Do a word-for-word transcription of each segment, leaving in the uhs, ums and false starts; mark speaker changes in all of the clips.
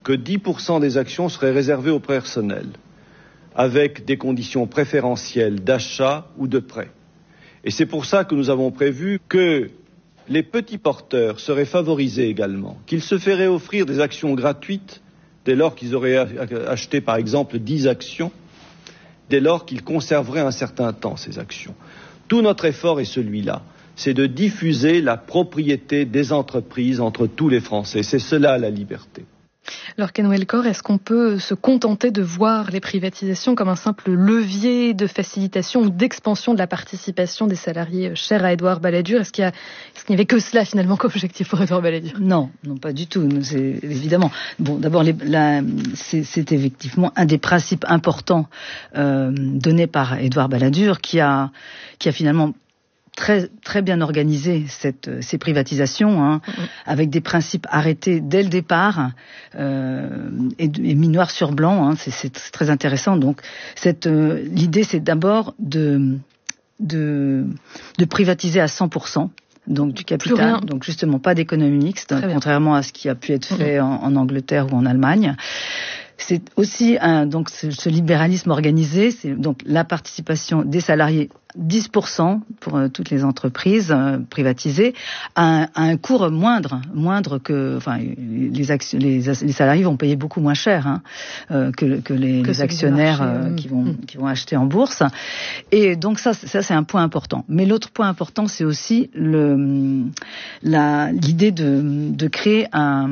Speaker 1: que dix pour cent des actions seraient réservées au personnel, avec des conditions préférentielles d'achat ou de prêt. Et c'est pour ça que nous avons prévu que les petits porteurs seraient favorisés également, qu'ils se feraient offrir des actions gratuites dès lors qu'ils auraient acheté par exemple dix actions, dès lors qu'ils conserveraient un certain temps ces actions. Tout notre effort est celui-là, c'est de diffuser la propriété des entreprises entre tous les Français. C'est cela la liberté.
Speaker 2: Alors Ken Welcor, est-ce qu'on peut se contenter de voir les privatisations comme un simple levier de facilitation ou d'expansion de la participation des salariés chers à Édouard Balladur ? Est-ce qu'il y a, est-ce qu'il n'y avait que cela finalement comme objectif pour Édouard Balladur ?
Speaker 3: Non, non pas du tout. C'est évidemment. Bon, d'abord, les, la, c'est, c'est effectivement un des principes importants euh, donnés par Édouard Balladur qui a, qui a finalement très très bien organisé cette, ces privatisations, hein, mmh. avec des principes arrêtés dès le départ euh, et, et mis noir sur blanc. Hein, c'est, c'est très intéressant. Donc, cette, euh, l'idée, c'est d'abord de, de de privatiser à cent pour cent. Donc du capital, donc justement pas d'économie mixte, contrairement à ce qui a pu être fait mmh. en, en Angleterre ou en Allemagne. C'est aussi un, donc ce, ce libéralisme organisé, c'est donc la participation des salariés, dix pour cent pour euh, toutes les entreprises euh, privatisées, à un, à un cours moindre, moindre que, enfin, les, actions, les, les salariés vont payer beaucoup moins cher hein, euh, que, que les, que les actionnaires marché, euh, mmh. qui vont mmh. qui vont acheter en bourse. Et donc ça, ça c'est un point important. Mais l'autre point important, c'est aussi le la l'idée de de créer un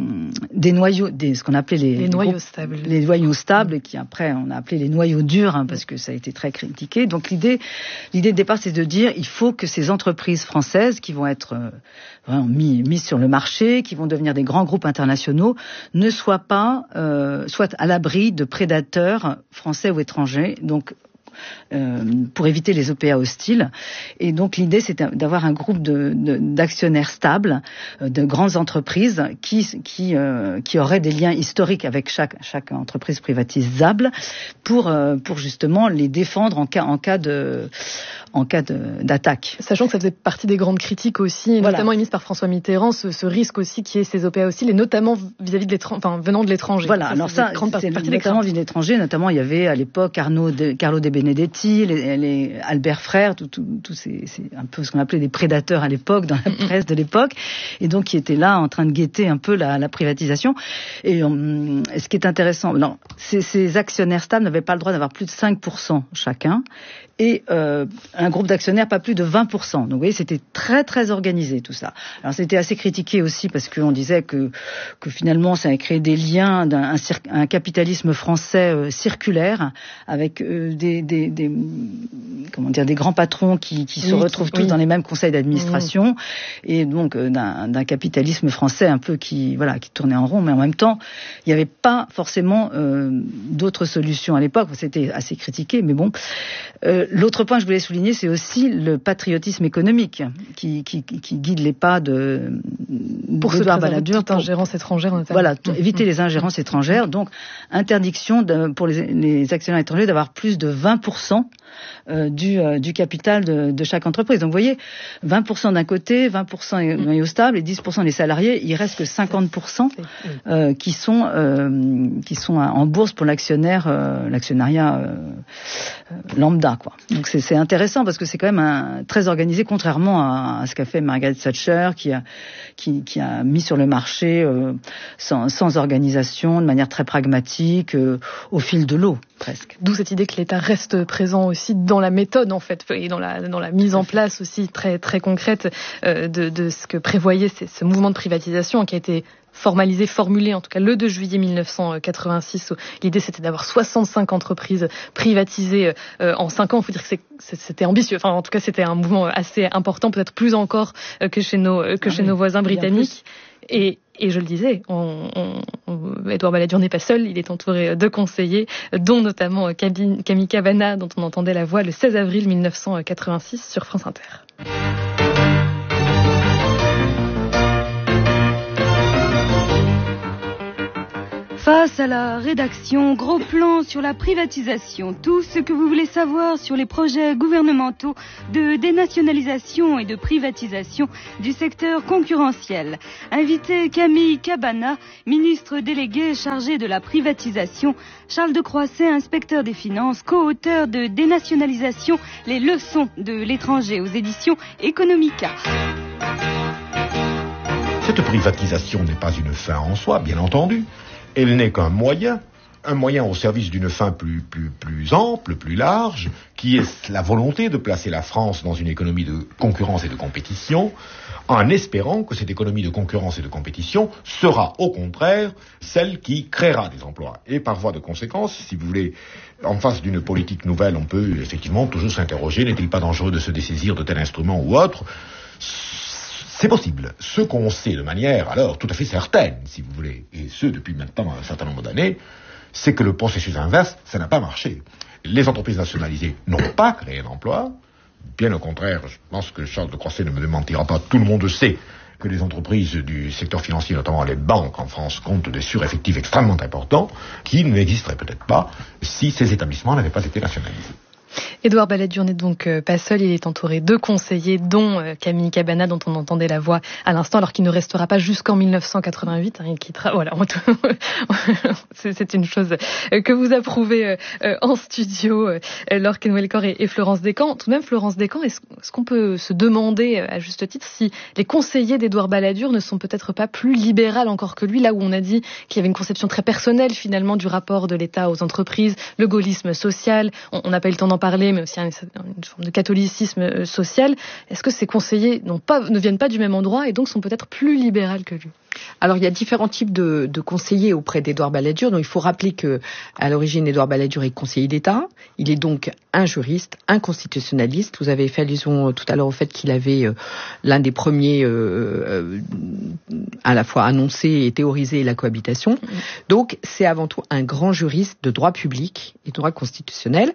Speaker 3: des noyaux, des ce qu'on appelait les,
Speaker 2: les, les noyaux stables.
Speaker 3: Les noyaux stables, qui après on a appelé les noyaux durs, hein, parce que ça a été très critiqué. Donc l'idée, l'idée de départ, c'est de dire il faut que ces entreprises françaises qui vont être euh, vraiment mises mis sur le marché, qui vont devenir des grands groupes internationaux, ne soient pas, euh, soient à l'abri de prédateurs français ou étrangers. Donc Euh, pour éviter les O P A hostiles. Et donc l'idée, c'est d'avoir un groupe de, de, d'actionnaires stables, euh, de grandes entreprises qui qui euh, qui auraient des liens historiques avec chaque chaque entreprise privatisable pour euh, pour justement les défendre en cas en cas de en cas de, d'attaque.
Speaker 2: Sachant que ça faisait partie des grandes critiques aussi, voilà. notamment émises par François Mitterrand, ce, ce risque aussi qui est ces O P A hostiles, et notamment vis-à-vis de l'étranger, enfin venant de l'étranger.
Speaker 3: Voilà,
Speaker 2: ça,
Speaker 3: alors
Speaker 2: c'est
Speaker 3: ça,
Speaker 2: c'est
Speaker 3: notamment vis-à-vis de l'étranger, notamment il y avait à l'époque Arnaud de, Carlo De Benedetti, les, les Albert Frère, tout, tout, tout c'est, c'est un peu ce qu'on appelait des prédateurs à l'époque, dans la presse de l'époque, et donc qui étaient là en train de guetter un peu la, la privatisation. Et um, ce qui est intéressant, non, ces, ces actionnaires stables n'avaient pas le droit d'avoir plus de cinq pour cent chacun, et euh, un groupe d'actionnaires pas plus de vingt pour cent. Donc vous voyez, c'était très très organisé tout ça. Alors c'était assez critiqué aussi parce qu'on disait que que finalement ça avait créé des liens d'un un, un capitalisme français euh, circulaire avec euh, des, des des comment dire des grands patrons qui qui oui, se retrouvent oui. tous dans les mêmes conseils d'administration oui. et donc euh, d'un d'un capitalisme français un peu qui voilà qui tournait en rond, mais en même temps il n'y avait pas forcément euh, d'autres solutions à l'époque. C'était assez critiqué, mais bon. Euh, L'autre point que je voulais souligner, c'est aussi le patriotisme économique qui, qui, qui guide les pas de
Speaker 2: pour
Speaker 3: d'Édouard Balladur.
Speaker 2: Toute ingérence étrangère. Notamment.
Speaker 3: Voilà, mmh. éviter les ingérences étrangères. Donc, interdiction de, pour les, les actionnaires étrangers d'avoir plus de vingt pour cent euh, du, euh, du capital de, de chaque entreprise. Donc, vous voyez, vingt pour cent d'un côté, vingt pour cent noyau stable et dix pour cent des salariés. Il reste que cinquante pour cent euh, qui sont euh, qui sont en bourse pour l'actionnaire, euh, l'actionnariat euh, lambda, quoi. Donc c'est, c'est intéressant parce que c'est quand même un, très organisé, contrairement à, à ce qu'a fait Margaret Thatcher, qui a qui, qui a mis sur le marché euh, sans, sans organisation, de manière très pragmatique, euh, au fil de l'eau presque.
Speaker 2: D'où cette idée que l'État reste présent aussi dans la méthode en fait et dans la dans la mise en place aussi très très concrète euh, de de ce que prévoyait ces, ce mouvement de privatisation qui a été formalisé, formulé, en tout cas le deux juillet mille neuf cent quatre-vingt-six. L'idée, c'était d'avoir soixante-cinq entreprises privatisées euh, en cinq ans. Il faut dire que c'est, c'était ambitieux. Enfin, en tout cas, c'était un mouvement assez important, peut-être plus encore euh, que chez nos, euh, que ah chez oui, nos voisins britanniques. Et, et je le disais, on, on, Édouard Balladur n'est pas seul. Il est entouré de conseillers, dont notamment Camille Cabana, dont on entendait la voix le seize avril mille neuf cent quatre-vingt-six sur France Inter.
Speaker 4: Face à la rédaction, gros plan sur la privatisation. Tout ce que vous voulez savoir sur les projets gouvernementaux de dénationalisation et de privatisation du secteur concurrentiel. Invité Camille Cabana, ministre délégué chargé de la privatisation. Charles de Croisset, inspecteur des finances, co-auteur de Dénationalisation, les leçons de l'étranger aux éditions Economica.
Speaker 5: Cette privatisation n'est pas une fin en soi, bien entendu. Elle n'est qu'un moyen, un moyen au service d'une fin plus, plus, plus ample, plus large, qui est la volonté de placer la France dans une économie de concurrence et de compétition, en espérant que cette économie de concurrence et de compétition sera au contraire celle qui créera des emplois. Et par voie de conséquence, si vous voulez, en face d'une politique nouvelle, on peut effectivement toujours s'interroger, n'est-il pas dangereux de se dessaisir de tel instrument ou autre ? C'est possible. Ce qu'on sait de manière, alors, tout à fait certaine, si vous voulez, et ce, depuis maintenant un certain nombre d'années, c'est que le processus inverse, ça n'a pas marché. Les entreprises nationalisées n'ont pas créé d'emplois. Bien au contraire, je pense que Charles de Croisset ne me démentira pas. Tout le monde sait que les entreprises du secteur financier, notamment les banques en France, comptent des sureffectifs extrêmement importants qui n'existeraient peut-être pas si ces établissements n'avaient pas été nationalisés.
Speaker 2: Édouard Balladur n'est donc pas seul, il est entouré de conseillers, dont Camille Cabana, dont on entendait la voix à l'instant, alors qu'il ne restera pas jusqu'en mille neuf cent quatre-vingt-huit. Hein, il quittera. Voilà, c'est une chose que vous approuvez en studio, Laure Kenwelker et Florence Descamps. Tout de même, Florence Descamps, est-ce, est-ce qu'on peut se demander, à juste titre, si les conseillers d'Édouard Balladur ne sont peut-être pas plus libérales encore que lui, là où on a dit qu'il y avait une conception très personnelle, finalement, du rapport de l'État aux entreprises, le gaullisme social, on n'a pas eu le temps d'en parler, mais aussi une forme de catholicisme social. Est-ce que ces conseillers n'ont pas, ne viennent pas du même endroit et donc sont peut-être plus libérales que lui ?
Speaker 6: Alors, il y a différents types de, de conseillers auprès d'Édouard Balladur. Donc, il faut rappeler que, à l'origine, Édouard Balladur est conseiller d'État. Il est donc un juriste, un constitutionnaliste. Vous avez fait allusion tout à l'heure au fait qu'il avait euh, l'un des premiers euh, euh, à la fois annoncé et théorisé la cohabitation. Mmh. Donc, c'est avant tout un grand juriste de droit public et de droit constitutionnel.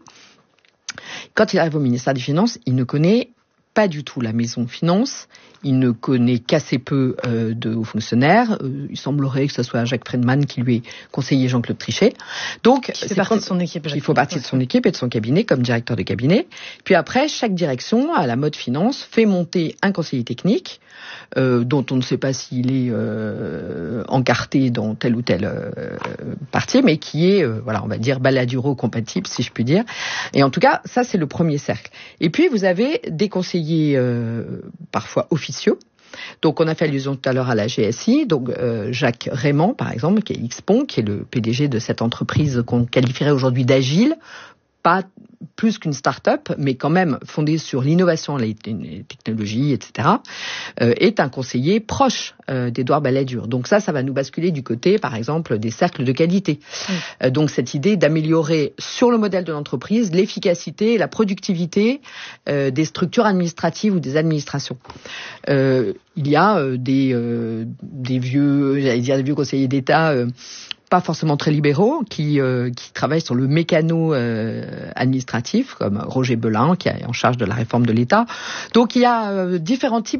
Speaker 6: Quand il arrive au ministère des Finances, il ne connaît pas du tout la maison finance, il ne connaît qu'assez peu euh, de hauts fonctionnaires. Euh, il semblerait que ce soit Jacques Fredman qui lui ait conseillé Jean-Claude Trichet. Donc,
Speaker 2: il fait partie de son équipe.
Speaker 6: Il faut partie de son équipe et de son cabinet comme directeur de cabinet. Puis après, chaque direction, à la mode finance, fait monter un conseiller technique euh, dont on ne sait pas s'il est euh, encarté dans tel ou tel euh, parti, mais qui est, euh, voilà, on va dire Balladuro compatible, si je puis dire. Et en tout cas, ça c'est le premier cercle. Et puis vous avez des conseillers euh, parfois officieux. Donc, on a fait allusion tout à l'heure à la G S I. Donc, euh, Jacques Raymond, par exemple, qui est Xpon, qui est le P D G de cette entreprise qu'on qualifierait aujourd'hui d'agile, pas plus qu'une start-up, mais quand même fondée sur l'innovation, les technologies, et cetera, euh, est un conseiller proche euh, d'Édouard Balladur. Donc ça, ça va nous basculer du côté, par exemple, des cercles de qualité. Mmh. Euh, donc cette idée d'améliorer sur le modèle de l'entreprise l'efficacité et la productivité euh, des structures administratives ou des administrations. Euh, il y a euh, des, euh, des vieux, j'allais dire des vieux conseillers d'État. Euh, pas forcément très libéraux, qui, euh, qui travaillent sur le mécano euh, administratif, comme Roger Belin, qui est en charge de la réforme de l'État. Donc il y a euh, différents types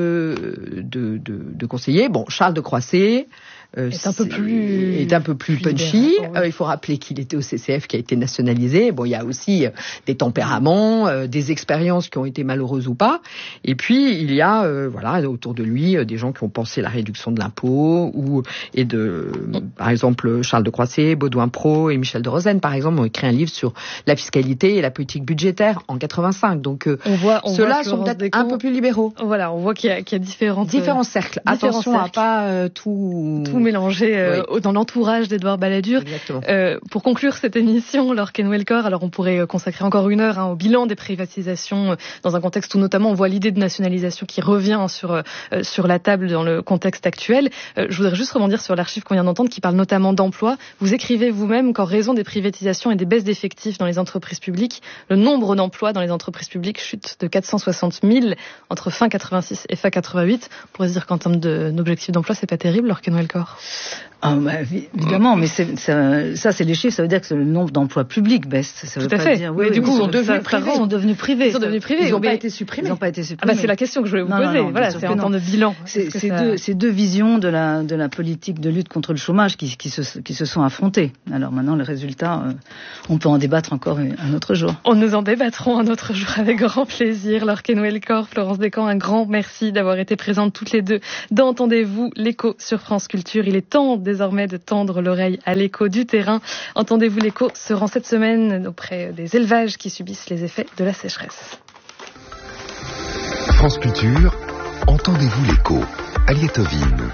Speaker 6: de, de, de, de conseillers. Bon, Charles de Croisset euh,
Speaker 2: est un peu plus
Speaker 6: est un peu plus punchy.
Speaker 2: Oui.
Speaker 6: Euh, il faut rappeler qu'il était au C C F, qui a été nationalisé. Bon, il y a aussi euh, des tempéraments, euh, des expériences qui ont été malheureuses ou pas. Et puis il y a, euh, voilà, autour de lui, euh, des gens qui ont pensé la réduction de l'impôt ou et de, euh, par exemple. Charles de Croisset, Baudouin Pro et Michel de Rosen, par exemple, ont écrit un livre sur la fiscalité et la politique budgétaire en quatre-vingt-cinq. Donc, euh,
Speaker 2: on voit, on
Speaker 6: ceux-là
Speaker 2: voit
Speaker 6: sont peut-être Descamps, un peu plus libéraux.
Speaker 2: Voilà, on voit qu'il y a, qu'il y a différentes,
Speaker 6: différents cercles. Différents Attention cercles. à pas euh, tout...
Speaker 2: tout mélanger euh, oui. dans l'entourage d'Édouard Balladur. Euh, pour conclure cette émission, Laure Kenwelker, alors on pourrait consacrer encore une heure hein, au bilan des privatisations euh, dans un contexte où notamment on voit l'idée de nationalisation qui revient sur, euh, sur la table dans le contexte actuel. Euh, je voudrais juste rebondir sur l'archive qu'on vient d'entendre qui parle notamment d'emploi. Vous écrivez vous-même qu'en raison des privatisations et des baisses d'effectifs dans les entreprises publiques, le nombre d'emplois dans les entreprises publiques chute de quatre cent soixante mille entre fin quatre-vingt-six et fin quatre-vingt-huit. On pourrait se dire qu'en termes d'objectifs d'emploi, c'est pas terrible, Laure Kenwelker.
Speaker 3: Ah, bah, évidemment, mais c'est, ça, ça, c'est les chiffres, ça veut dire que le nombre d'emplois publics baisse. Ça veut
Speaker 2: Tout à
Speaker 3: pas
Speaker 2: fait.
Speaker 3: dire,
Speaker 2: mais
Speaker 3: oui,
Speaker 2: du
Speaker 3: oui,
Speaker 2: coup,
Speaker 3: ils
Speaker 2: sont devenus
Speaker 3: privés. Ils sont devenus privés.
Speaker 2: Ils sont devenus privés.
Speaker 6: Ils n'ont pas,
Speaker 2: pas
Speaker 6: été supprimés.
Speaker 3: Ils n'ont pas été supprimés.
Speaker 2: Ah bah c'est la question que je voulais vous
Speaker 3: non,
Speaker 2: poser.
Speaker 3: Non, non,
Speaker 2: voilà, c'est en temps de bilan.
Speaker 3: C'est, c'est,
Speaker 2: ça...
Speaker 3: deux, c'est deux visions de la, de la politique de lutte contre le chômage qui, qui, se, qui se sont affrontées. Alors maintenant, le résultat, euh, on peut en débattre encore un autre jour.
Speaker 2: On nous en débattrons un autre jour avec grand plaisir. Laure Quénouel-Cor, Florence Descamps, un grand merci d'avoir été présentes toutes les deux dans Entendez-vous l'écho sur France Culture. Il est temps désormais de tendre l'oreille à l'écho du terrain. Entendez-vous l'écho se rend cette semaine auprès des élevages qui subissent les effets de la sécheresse.
Speaker 7: France Culture, Entendez-vous l'écho, Aliette Ovine.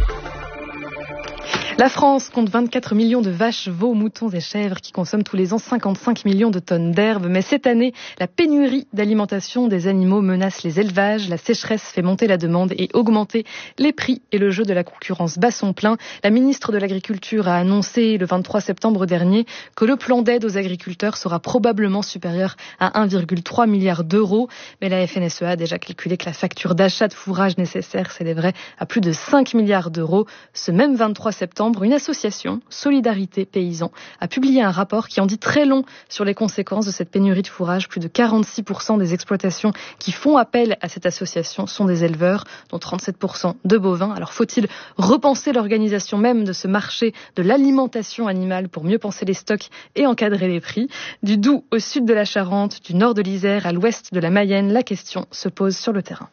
Speaker 2: La France compte vingt-quatre millions de vaches, veaux, moutons et chèvres qui consomment tous les ans cinquante-cinq millions de tonnes d'herbe. Mais cette année, la pénurie d'alimentation des animaux menace les élevages. La sécheresse fait monter la demande et augmenter les prix et le jeu de la concurrence bat son plein. La ministre de l'Agriculture a annoncé le vingt-trois septembre dernier que le plan d'aide aux agriculteurs sera probablement supérieur à un virgule trois milliard d'euros. Mais la F N S E A a déjà calculé que la facture d'achat de fourrage nécessaire s'élèverait à plus de cinq milliards d'euros. Ce même vingt-trois septembre, une association, Solidarité Paysans, a publié un rapport qui en dit très long sur les conséquences de cette pénurie de fourrage. Plus de quarante-six pour cent des exploitations qui font appel à cette association sont des éleveurs, dont trente-sept pour cent de bovins. Alors faut-il repenser l'organisation même de ce marché de l'alimentation animale pour mieux penser les stocks et encadrer les prix? Du Doubs au sud de la Charente, du nord de l'Isère à l'ouest de la Mayenne, la question se pose sur le terrain.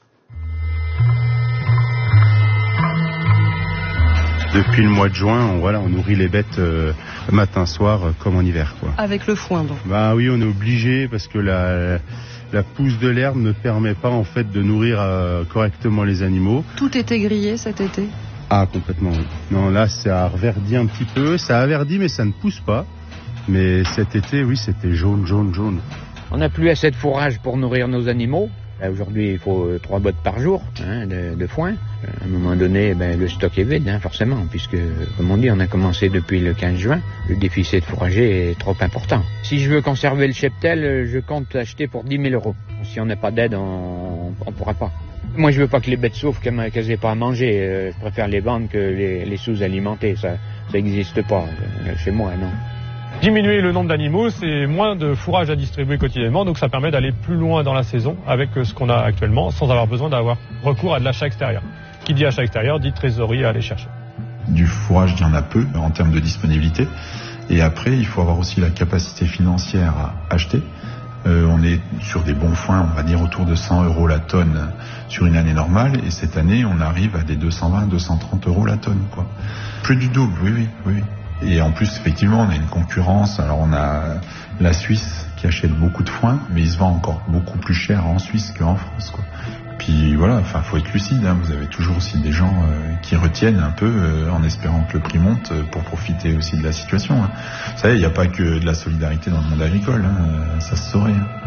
Speaker 8: Depuis le mois de juin, on, voilà, on nourrit les bêtes euh, matin, soir, euh, comme en hiver, quoi.
Speaker 6: Avec le foin, donc.
Speaker 8: Bah oui, on est obligé parce que la, la pousse de l'herbe ne permet pas en fait de nourrir euh, correctement les animaux.
Speaker 6: Tout était grillé cet été?
Speaker 8: Ah, complètement, oui. Non, là, ça a reverdi un petit peu. Ça a verdi, mais ça ne pousse pas. Mais cet été, oui, c'était jaune, jaune, jaune.
Speaker 9: On n'a plus assez de fourrage pour nourrir nos animaux. Là, aujourd'hui, il faut euh, trois bottes par jour hein, de, de foin. À un moment donné, ben, le stock est vide, hein, forcément, puisque, comme on dit, on a commencé depuis le quinze juin. Le déficit fourrager est trop important. Si je veux conserver le cheptel, je compte acheter pour dix mille euros. Si on n'a pas d'aide, on ne pourra pas. Moi, je veux pas que les bêtes souffrent, qu'elles n'aient pas à manger. Je préfère les vendre que les, les sous-alimenter. Ça n'existe pas chez moi, non.
Speaker 10: Diminuer le nombre d'animaux, c'est moins de fourrage à distribuer quotidiennement, donc ça permet d'aller plus loin dans la saison avec ce qu'on a actuellement, sans avoir besoin d'avoir recours à de l'achat extérieur. Qui dit achat extérieur dit trésorerie à aller chercher.
Speaker 11: Du fourrage, il y en a peu en termes de disponibilité. Et après, il faut avoir aussi la capacité financière à acheter. Euh, on est sur des bons foins, on va dire autour de cent euros la tonne sur une année normale. Et cette année, on arrive à des deux cent vingt à deux cent trente euros la tonne, quoi. Plus du double, oui, oui, oui. Et en plus, effectivement, on a une concurrence. Alors, on a la Suisse qui achète beaucoup de foin, mais il se vend encore beaucoup plus cher en Suisse qu'en France, quoi. Puis voilà, enfin, faut être lucide, hein. Vous avez toujours aussi des gens euh, qui retiennent un peu euh, en espérant que le prix monte euh, pour profiter aussi de la situation, hein. Vous savez, il n'y a pas que de la solidarité dans le monde agricole, hein. Ça se saurait, hein.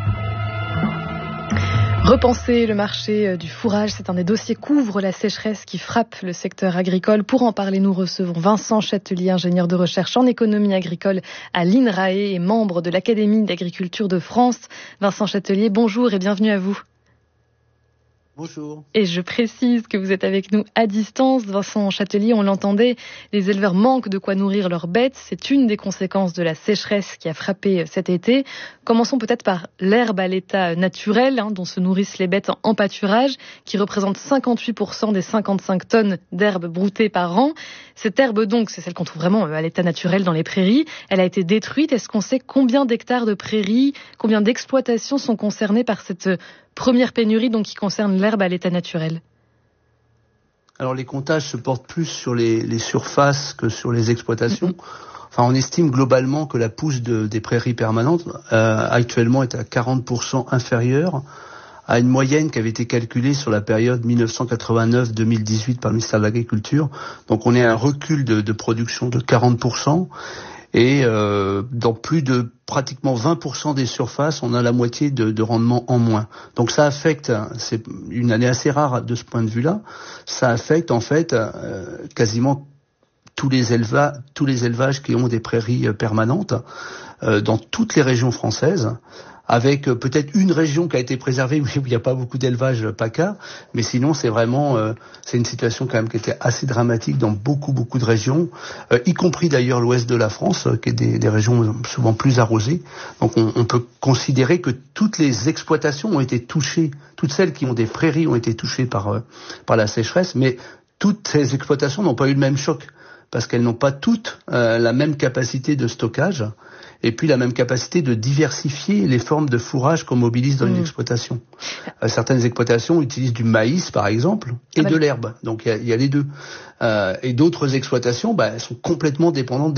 Speaker 2: Repenser le marché du fourrage, c'est un des dossiers couvre la sécheresse qui frappe le secteur agricole. Pour en parler, nous recevons Vincent Chatelier, ingénieur de recherche en économie agricole à l'INRAE et membre de l'Académie d'agriculture de France. Vincent Chatelier, bonjour et bienvenue à vous.
Speaker 12: Bonjour.
Speaker 2: Et je précise que vous êtes avec nous à distance. Vincent Chatelier, on l'entendait, les éleveurs manquent de quoi nourrir leurs bêtes. C'est une des conséquences de la sécheresse qui a frappé cet été. Commençons peut-être par l'herbe à l'état naturel, hein, dont se nourrissent les bêtes en pâturage, qui représente cinquante-huit pour cent des cinquante-cinq tonnes d'herbe broutée par an. Cette herbe, donc, c'est celle qu'on trouve vraiment à l'état naturel dans les prairies. Elle a été détruite. Est-ce qu'on sait combien d'hectares de prairies, combien d'exploitations sont concernées par cette première pénurie donc qui concerne l'herbe à l'état naturel?
Speaker 12: Alors les comptages se portent plus sur les, les surfaces que sur les exploitations. Mm-hmm. Enfin, on estime globalement que la pousse de, des prairies permanentes euh, actuellement est à quarante pour cent inférieure à une moyenne qui avait été calculée sur la période mille neuf cent quatre-vingt-neuf à deux mille dix-huit par le ministère de l'Agriculture. Donc on est à un recul de, de production de quarante pour cent. Et euh, dans plus de pratiquement vingt pour cent des surfaces, on a la moitié de, de rendement en moins. Donc ça affecte, c'est une année assez rare de ce point de vue-là, ça affecte en fait euh, quasiment tous les élevages, tous les élevages qui ont des prairies permanentes euh, dans toutes les régions françaises, avec euh, peut-être une région qui a été préservée où il n'y a pas beaucoup d'élevage PACA, mais sinon c'est vraiment euh, c'est une situation quand même qui était assez dramatique dans beaucoup beaucoup de régions, euh, y compris d'ailleurs l'ouest de la France, euh, qui est des, des régions souvent plus arrosées. Donc on, on peut considérer que toutes les exploitations ont été touchées, toutes celles qui ont des prairies ont été touchées par euh, par la sécheresse, mais toutes ces exploitations n'ont pas eu le même choc, parce qu'elles n'ont pas toutes euh, la même capacité de stockage et puis la même capacité de diversifier les formes de fourrage qu'on mobilise dans mmh. une exploitation. Euh, certaines exploitations utilisent du maïs, par exemple, et ah bah de l'herbe. Donc il y, y a les deux. Euh, et d'autres exploitations, bah, elles sont complètement dépendantes